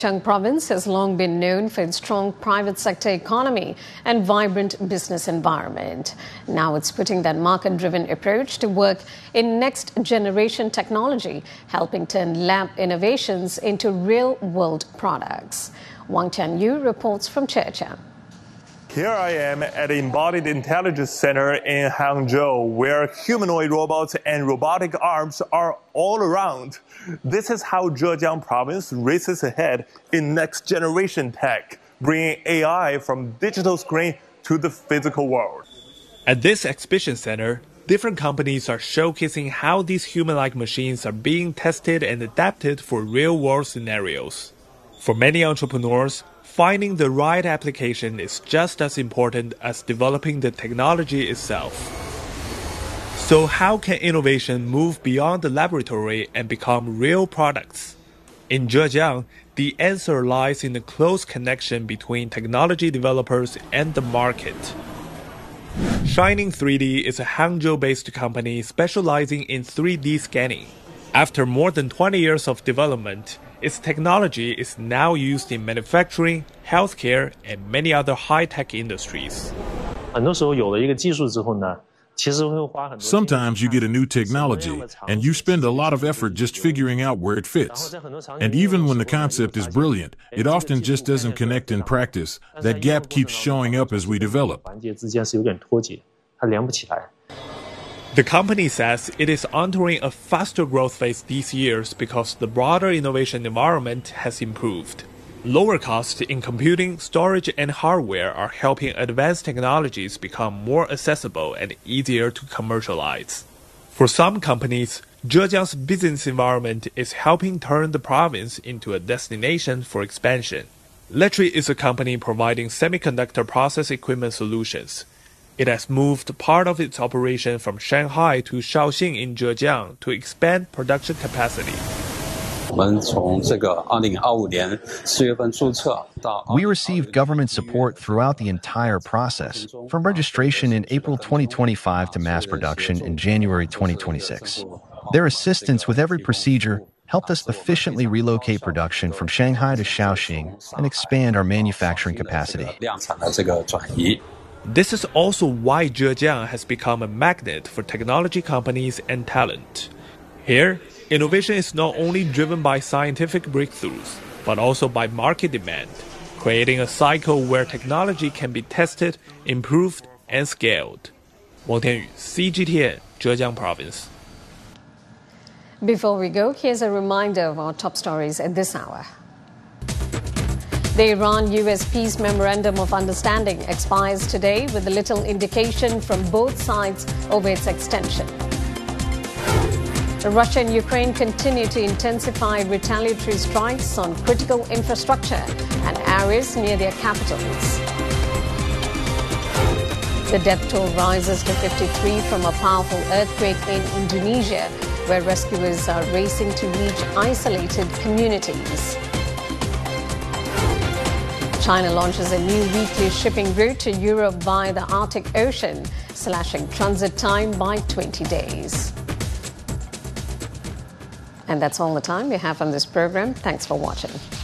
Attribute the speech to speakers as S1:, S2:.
S1: Zhejiang province has long been known for its strong private sector economy and vibrant business environment. Now it's putting that market-driven approach to work in next-generation technology, helping turn lab innovations into real-world products. Wang Tianyu reports from Zhejiang.
S2: Here I am at the Embodied Intelligence Center in Hangzhou, where humanoid robots and robotic arms are all around. This is how Zhejiang province races ahead in next-generation tech, bringing AI from digital screen to the physical world.
S3: At this exhibition center, different companies are showcasing how these human-like machines are being tested and adapted for real-world scenarios. For many entrepreneurs, finding the right application is just as important as developing the technology itself. So how can innovation move beyond the laboratory and become real products? In Zhejiang, the answer lies in the close connection between technology developers and the market. Shining 3D is a Hangzhou-based company specializing in 3D scanning. After more than 20 years of development, its technology is now used in manufacturing, healthcare, and many other high-tech industries.
S4: Sometimes you get a new technology, and you spend a lot of effort just figuring out where it fits. And even when the concept is brilliant, it often just doesn't connect in practice. That gap keeps showing up as we develop.
S3: The company says it is entering a faster growth phase these years because the broader innovation environment has improved. Lower costs in computing, storage, and hardware are helping advanced technologies become more accessible and easier to commercialize. For some companies, Zhejiang's business environment is helping turn the province into a destination for expansion. Letri is a company providing semiconductor process equipment solutions. It has moved part of its operation from Shanghai to Shaoxing in Zhejiang to expand production capacity.
S5: We received government support throughout the entire process, from registration in April 2025 to mass production in January 2026. Their assistance with every procedure helped us efficiently relocate production from Shanghai to Shaoxing and expand our manufacturing capacity.
S3: This is also why Zhejiang has become a magnet for technology companies and talent. Here, innovation is not only driven by scientific breakthroughs, but also by market demand, creating a cycle where technology can be tested, improved, and scaled. Wang Tianyu, CGTN, Zhejiang Province.
S1: Before we go, here's a reminder of our top stories at this hour. The Iran-US Peace Memorandum of Understanding expires today with little indication from both sides over its extension. Russia and Ukraine continue to intensify retaliatory strikes on critical infrastructure and areas near their capitals. The death toll rises to 53 from a powerful earthquake in Indonesia, where rescuers are racing to reach isolated communities. China launches a new weekly shipping route to Europe via the Arctic Ocean, slashing transit time by 20 days. And that's all the time we have on this program. Thanks for watching.